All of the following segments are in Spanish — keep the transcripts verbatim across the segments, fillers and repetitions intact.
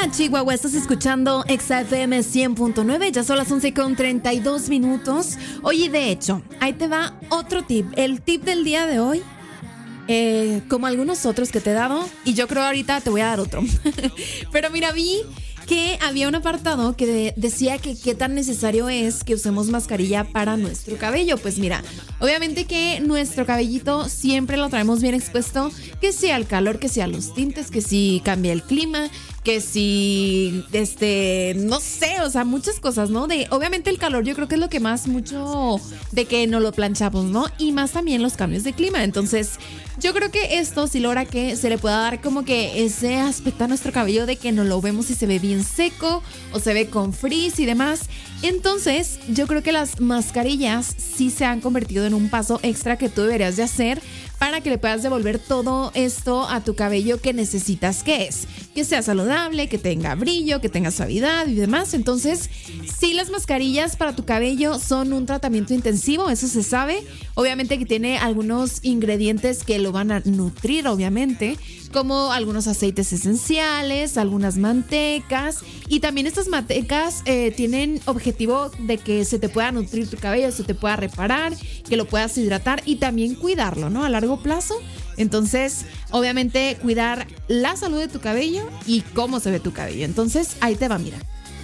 Hola Chihuahua, estás escuchando Exa F M cien punto nueve, ya son las once con treinta y dos minutos. Oye, de hecho, ahí te va otro tip. El tip del día de hoy, eh, como algunos otros que te he dado, y yo creo ahorita te voy a dar otro. Pero mira, vi que había un apartado que de, decía que qué tan necesario es que usemos mascarilla para nuestro cabello. Pues mira, obviamente que nuestro cabellito siempre lo traemos bien expuesto, que sea el calor, que sea los tintes, que si cambia el clima, que si, este, no sé, o sea, muchas cosas, ¿no? De, obviamente el calor yo creo que es lo que más mucho de que no lo planchamos, ¿no? Y más también los cambios de clima. Entonces, yo creo que esto sí logra que se le pueda dar como que ese aspecto a nuestro cabello de que no lo vemos si se ve bien seco o se ve con frizz y demás. Entonces, yo creo que las mascarillas sí se han convertido en un paso extra que tú deberías de hacer para que le puedas devolver todo esto a tu cabello que necesitas, que es que sea saludable, que tenga brillo, que tenga suavidad y demás. Entonces, sí, las mascarillas para tu cabello son un tratamiento intensivo, eso se sabe. Obviamente que tiene algunos ingredientes que lo van a nutrir, obviamente, como algunos aceites esenciales, algunas mantecas, y también estas mantecas eh, tienen objetivo de que se te pueda nutrir tu cabello, se te pueda reparar, que lo puedas hidratar y también cuidarlo, ¿no? A largo plazo. Entonces, obviamente, cuidar la salud de tu cabello y cómo se ve tu cabello. Entonces, ahí te va, mira.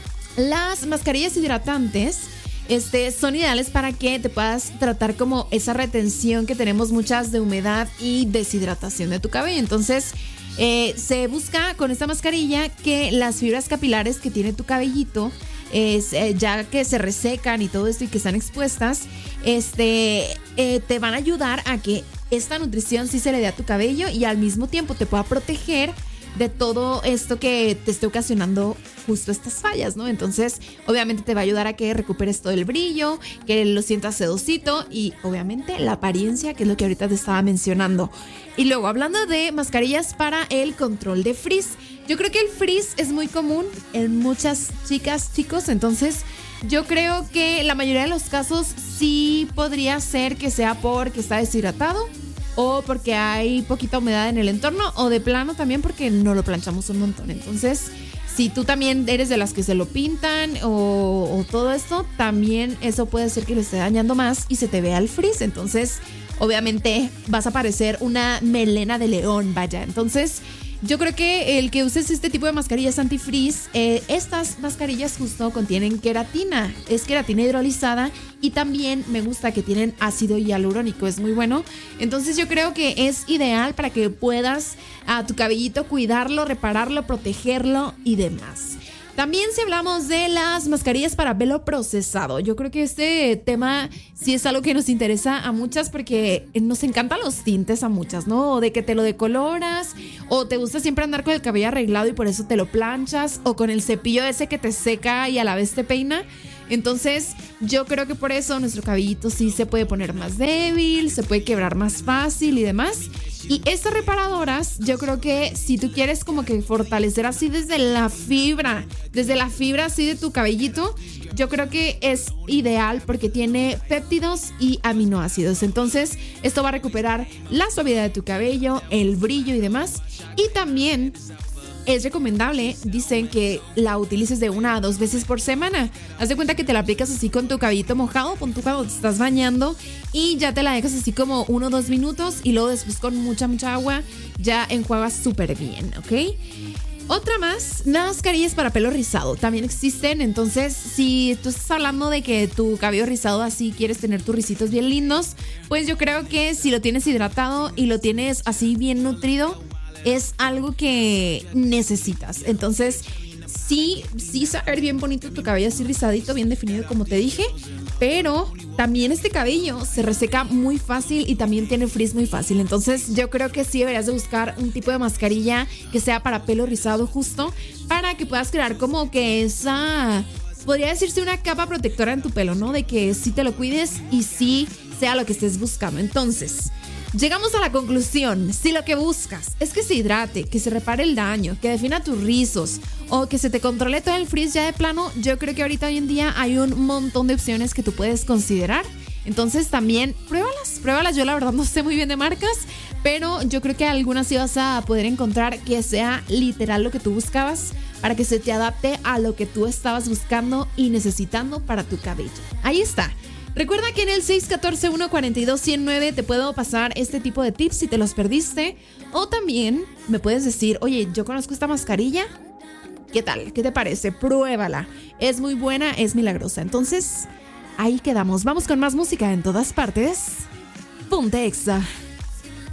Las mascarillas hidratantes Este, son ideales para que te puedas tratar como esa retención que tenemos muchas de humedad y deshidratación de tu cabello. Entonces, eh, se busca con esta mascarilla que las fibras capilares que tiene tu cabellito, es, eh, ya que se resecan y todo esto y que están expuestas, este, eh, te van a ayudar a que esta nutrición sí se le dé a tu cabello y al mismo tiempo te pueda proteger de todo esto que te esté ocasionando justo estas fallas, ¿no? Entonces, obviamente te va a ayudar a que recuperes todo el brillo, que lo sientas sedosito y obviamente la apariencia, que es lo que ahorita te estaba mencionando. Y luego, hablando de mascarillas para el control de frizz, yo creo que el frizz es muy común en muchas chicas, chicos, entonces yo creo que la mayoría de los casos sí podría ser que sea porque está deshidratado, o porque hay poquita humedad en el entorno, o de plano también porque no lo planchamos un montón. Entonces, si tú también eres de las que se lo pintan o, o todo esto, también eso puede ser que le esté dañando más y se te vea el frizz. Entonces, obviamente vas a parecer una melena de león, vaya. Entonces, yo creo que el que uses este tipo de mascarillas antifrizz, eh, estas mascarillas justo contienen queratina, es queratina hidrolizada y también me gusta que tienen ácido hialurónico, es muy bueno. Entonces yo creo que es ideal para que puedas a tu cabellito cuidarlo, repararlo, protegerlo y demás. También si hablamos de las mascarillas para pelo procesado, yo creo que este tema sí es algo que nos interesa a muchas porque nos encantan los tintes a muchas, ¿no? O de que te lo decoloras, o te gusta siempre andar con el cabello arreglado y por eso te lo planchas, o con el cepillo ese que te seca y a la vez te peina. Entonces yo creo que por eso nuestro cabellito sí se puede poner más débil, se puede quebrar más fácil y demás. Y estas reparadoras, yo creo que si tú quieres como que fortalecer así desde la fibra, desde la fibra así de tu cabellito, yo creo que es ideal porque tiene péptidos y aminoácidos. Entonces, esto va a recuperar la suavidad de tu cabello, el brillo y demás. Y también es recomendable, dicen, que la utilices de una a dos veces por semana. Haz de cuenta que te la aplicas así con tu cabellito mojado, con tu cuando te estás bañando, y ya te la dejas así como uno o dos minutos y luego después con mucha, mucha agua ya enjuagas súper bien, ¿ok? Otra más, mascarillas para pelo rizado también existen. Entonces, si tú estás hablando de que tu cabello rizado así quieres tener tus ricitos bien lindos, pues yo creo que si lo tienes hidratado y lo tienes así bien nutrido, es algo que necesitas. Entonces, sí, sí saber bien bonito tu cabello así rizadito, bien definido como te dije, pero también este cabello se reseca muy fácil y también tiene frizz muy fácil. Entonces, yo creo que sí deberías de buscar un tipo de mascarilla que sea para pelo rizado justo, para que puedas crear como que esa, podría decirse, una capa protectora en tu pelo, ¿no? De que sí te lo cuides y sí sea lo que estés buscando. Entonces, llegamos a la conclusión. Si lo que buscas es que se hidrate, que se repare el daño, que defina tus rizos o que se te controle todo el frizz ya de plano, yo creo que ahorita hoy en día hay un montón de opciones que tú puedes considerar. Entonces también pruébalas, pruébalas. Yo la verdad no sé muy bien de marcas, pero yo creo que algunas sí vas a poder encontrar que sea literal lo que tú buscabas, para que se te adapte a lo que tú estabas buscando y necesitando para tu cabello. Ahí está. Recuerda que en el seis uno cuatro, uno cuatro dos, uno cero nueve te puedo pasar este tipo de tips si te los perdiste. O también me puedes decir, oye, yo conozco esta mascarilla. ¿Qué tal? ¿Qué te parece? Pruébala. Es muy buena, es milagrosa. Entonces, ahí quedamos. Vamos con más música en todas partes. Ponte Exa.